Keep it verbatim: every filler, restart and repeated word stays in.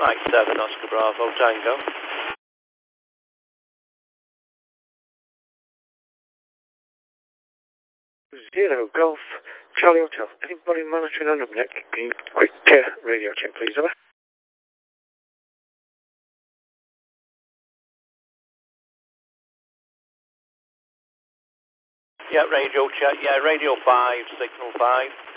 Mike seven, Oscar Bravo, Tango. Zero Golf, Charlie Hotel. Anybody monitoring on up neck? Can you quick uh, radio check, please, over? Yeah, radio check. Yeah, radio five, signal five.